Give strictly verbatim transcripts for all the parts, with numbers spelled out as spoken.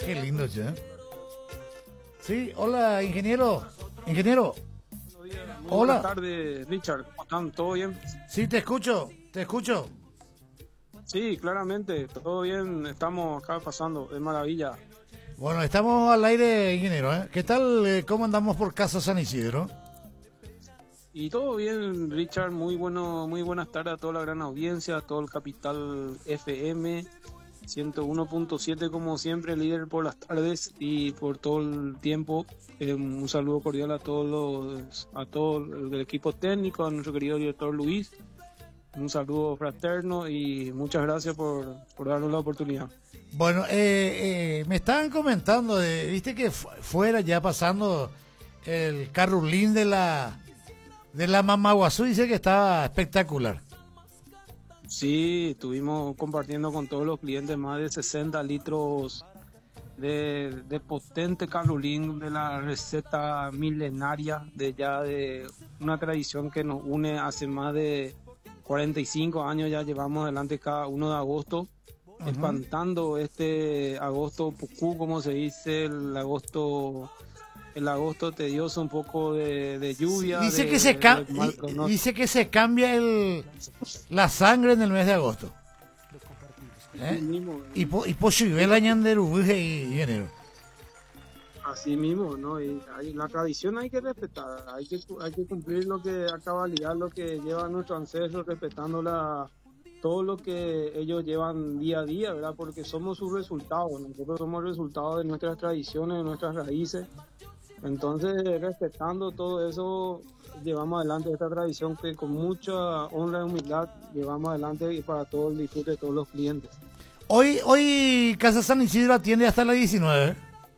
Qué lindo, che. Sí, hola, ingeniero. Ingeniero. Muy Hola. buenas tardes, Richard. ¿Cómo están? ¿Todo bien? Sí, te escucho, te escucho. Sí, claramente, todo bien. Estamos acá pasando, de maravilla. Bueno, estamos al aire, ingeniero, ¿eh? ¿Qué tal? eh, ¿Cómo andamos por Casa San Isidro? Y todo bien, Richard. Muy bueno, muy buenas tardes a toda la gran audiencia, a todo el Capital F M ciento uno punto siete, como siempre, líder por las tardes y por todo el tiempo. Eh, un saludo cordial a todos los, a todo el equipo técnico, a nuestro querido director Luis. Un saludo fraterno y muchas gracias por, por darnos la oportunidad. Bueno, eh, eh, me estaban comentando, de, viste que fu- fuera ya pasando el carrulín de la de la Mamaguazú, dice que estaba espectacular. Sí, estuvimos compartiendo con todos los clientes más de sesenta litros de, de potente carulín, de la receta milenaria de ya de una tradición que nos une hace más de cuarenta y cinco años. Ya llevamos adelante cada uno de agosto, Ujú. espantando este agosto pucú, como se dice, el agosto el agosto tedioso, un poco de, de Sí, lluvia, dice que se de, ca- de mal y- pronóstico. dice que se cambia el la sangre en el mes de agosto. Así ¿Eh? mismo, Y po, y y posible la- añaderu, ingeniero. así mismo, ¿no? Y hay- la tradición hay que respetar, hay que, cu- hay que cumplir lo que a cabalidad, lo que llevan nuestros ancestros, respetando la, todo lo que ellos llevan día a día, ¿verdad? Porque somos sus resultados, nosotros somos el resultado de nuestras tradiciones, de nuestras raíces. Entonces, respetando todo eso, llevamos adelante esta tradición que con mucha honra y humildad llevamos adelante y para todo el disfrute de todos los clientes. Hoy hoy Casa San Isidro atiende hasta las diecinueve.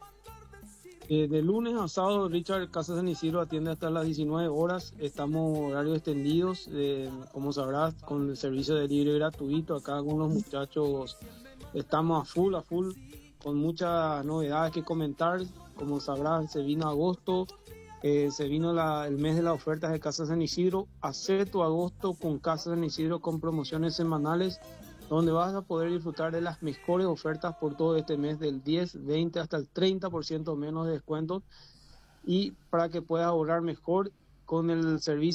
Eh, de lunes a sábado, Richard, Casa San Isidro atiende hasta las diecinueve horas. Estamos horarios extendidos, eh, como sabrás, con el servicio de libre gratuito. Acá con los muchachos estamos a full, a full, con muchas novedades que comentar. Como sabrás, se vino agosto, eh, se vino la- el mes de las ofertas de Casa San Isidro. Hacer tu agosto con Casa San Isidro con promociones semanales, donde vas a poder disfrutar de las mejores ofertas por todo este mes, del diez, veinte hasta el treinta por ciento menos de descuento, y para que puedas ahorrar mejor con el servicio